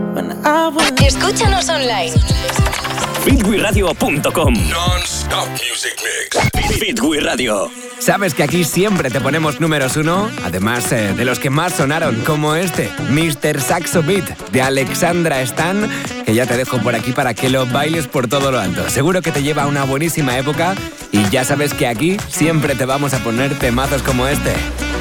Escúchanos online. Fitwiradio.com. Non-stop music mix. Fitwi Radio. ¿Sabes que aquí siempre te ponemos números 1? Además de los que más sonaron, como este, Mr. Saxo Beat, de Alexandra Stan, que ya te dejo por aquí para que lo bailes por todo lo alto. Seguro que te lleva a una buenísima época y ya sabes que aquí siempre te vamos a poner temazos como este.